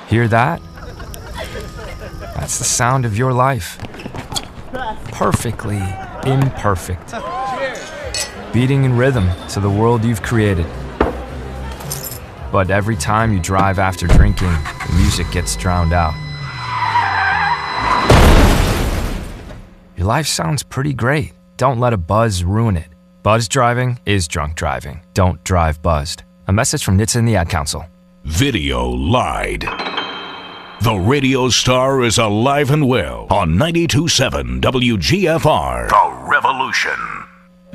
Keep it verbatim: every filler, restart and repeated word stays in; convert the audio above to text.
Hear that? That's the sound of your life. Perfectly imperfect. Beating in rhythm to the world you've created. But every time you drive after drinking, the music gets drowned out. Your life sounds pretty great. Don't let a buzz ruin it. Buzz driving is drunk driving. Don't drive buzzed. A message from N H T S A and the Ad Council. Video lied. The radio star is alive and well on ninety-two point seven W G F R. The Revolution.